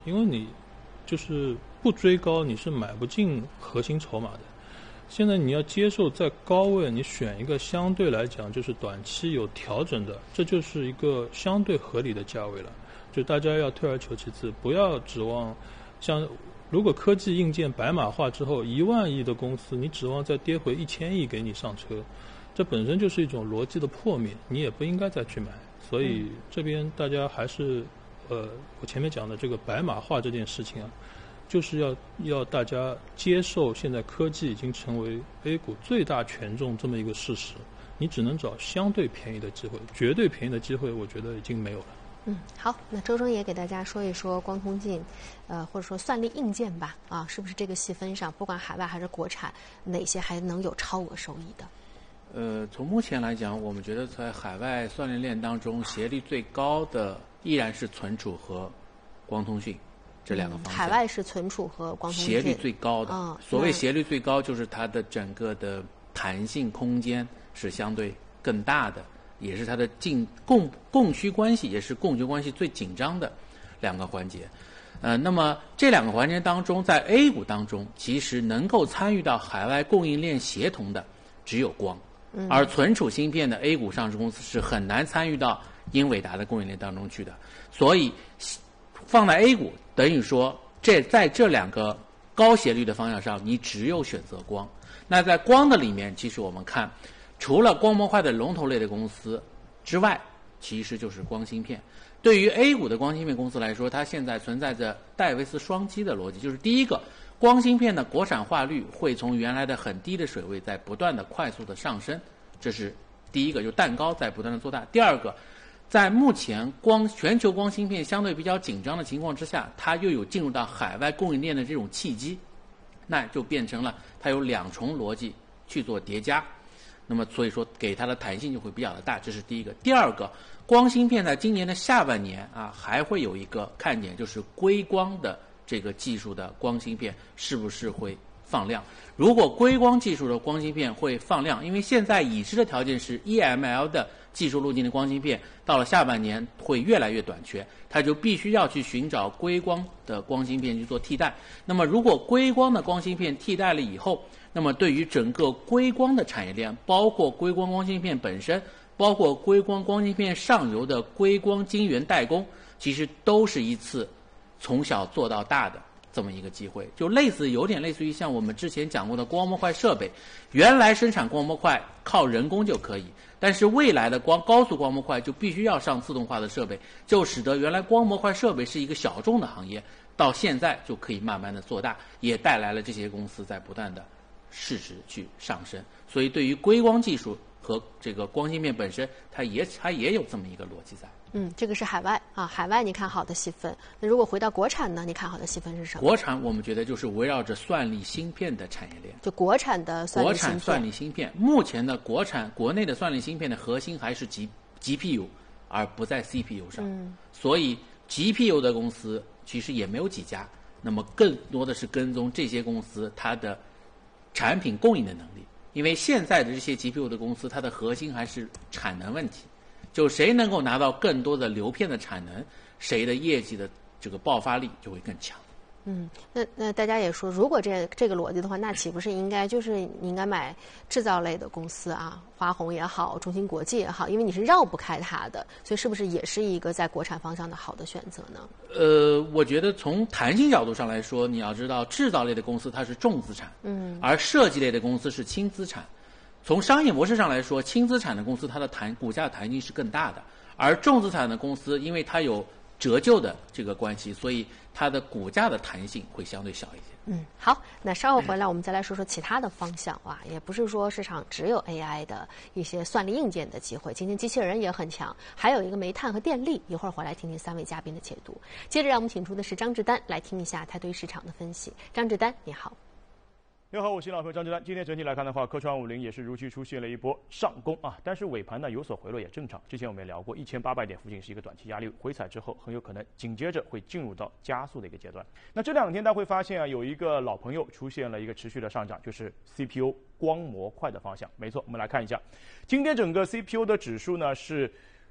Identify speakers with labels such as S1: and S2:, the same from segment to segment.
S1: 因为你就是不追高，你是买不进核心筹码的。现在你要接受在高位，你选一个相对来讲就是短期有调整的，这就是一个相对合理的价位了。就大家要退而求其次，不要指望像如果科技硬件白马化之后1万亿的公司，你指望再跌回1000亿给你上车，这本身就是一种逻辑的破灭，你也不应该再去买。所以这边大家还是我前面讲的这个白马化这件事情啊，就是要大家接受现在科技已经成为 A 股最大权重这么一个事实，你只能找相对便宜的机会，绝对便宜的机会我觉得已经没有了。
S2: 好，那周征也给大家说一说光通信，或者说算力硬件吧，是不是这个细分上，不管海外还是国产，哪些还能有超额收益的？
S3: 从目前来讲，我们觉得在海外算力链当中，斜率最高的依然是存储和光通讯这两个方向。
S2: 海外是存储和光通讯，
S3: 斜率最高的。所谓斜率最高，就是它的整个的弹性空间是相对更大的。也是它的供需关系，也是供求关系最紧张的两个环节。那么这两个环节当中，在 A 股当中，其实能够参与到海外供应链协同的只有光，而存储芯片的 A 股上市公司是很难参与到英伟达的供应链当中去的。所以放在 A 股，等于说在这两个高斜率的方向上，你只有选择光。那在光的里面，其实我们看，除了光模块的龙头类的公司之外，其实就是光芯片。对于 A 股的光芯片公司来说，它现在存在着戴维斯双击的逻辑，就是第一个，光芯片的国产化率会从原来的很低的水位在不断的快速的上升，这是第一个，就蛋糕在不断的做大。第二个，在目前全球光芯片相对比较紧张的情况之下，它又有进入到海外供应链的这种契机，那就变成了它有两重逻辑去做叠加。那么所以说给它的弹性就会比较的大，这是第一个。第二个，光芯片在今年的下半年还会有一个看点，就是硅光的这个技术的光芯片是不是会放量。如果硅光技术的光芯片会放量，因为现在已知的条件是 EML 的技术路径的光芯片到了下半年会越来越短缺，它就必须要去寻找硅光的光芯片去做替代。那么如果硅光的光芯片替代了以后，那么对于整个硅光的产业链，包括硅光光芯片本身，包括硅光光芯片上游的硅光晶圆代工，其实都是一次从小做到大的这么一个机会。就有点类似于像我们之前讲过的光模块设备，原来生产光模块靠人工就可以，但是未来的高速光模块就必须要上自动化的设备，就使得原来光模块设备是一个小众的行业，到现在就可以慢慢的做大，也带来了这些公司在不断的市值去上升。所以对于硅光技术和这个光芯片本身，它也有这么一个逻辑在。
S2: 这个是海外海外你看好的细分。那如果回到国产呢，你看好的细分是什么？
S3: 国产我们觉得就是围绕着算力芯片的产业链，
S2: 就国产的算力芯片。
S3: 国产算力芯片，目前的国内的算力芯片的核心还是 GPU， 而不在 CPU 上。所以 GPU 的公司其实也没有几家，那么更多的是跟踪这些公司它的产品供应的能力。因为现在的这些 GPU 的公司，它的核心还是产能问题，就谁能够拿到更多的流片的产能，谁的业绩的这个爆发力就会更强。
S2: 那大家也说，如果这个逻辑的话，那岂不是你应该买制造类的公司华虹也好，中芯国际也好，因为你是绕不开它的，所以是不是也是一个在国产方向的好的选择呢？
S3: 我觉得从弹性角度上来说，你要知道制造类的公司它是重资产，而设计类的公司是轻资产。从商业模式上来说，轻资产的公司它的股价弹性是更大的，而重资产的公司因为它有折旧的这个关系，所以它的股价的弹性会相对小一些。
S2: 好，那稍后回来我们再来说说其他的方向也不是说市场只有 AI 的一些算力硬件的机会，今天机器人也很强，还有一个煤炭和电力，一会儿回来听听3位嘉宾的解读。接着让我们请出的是张志丹，来听一下他对市场的分析。张志丹，你好。
S4: 你好，我是老朋友张志丹。今天整体来看的话，科创50也是如期出现了一波上攻但是尾盘呢有所回落也正常。之前我们也聊过，1800点附近是一个短期压力，回踩之后很有可能紧接着会进入到加速的一个阶段。那这2天大家会发现有一个老朋友出现了一个持续的上涨，就是 CPU 光模块的方向。没错，我们来看一下，今天整个 CPU 的指数呢是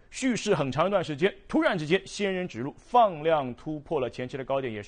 S4: 蓄势很长一段时间，突然之间仙人指路放量突破了前期的高点，也是